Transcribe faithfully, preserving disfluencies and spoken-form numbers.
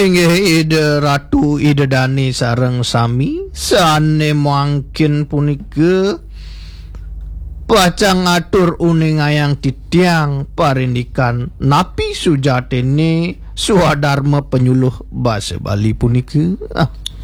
Inggih Ida Ratu Ida Dani sareng sami sane mangkin punika pacang ngatur uning ayang titiang parindikan napi sujatene Swadharma penyuluh basa Bali punika. Ah.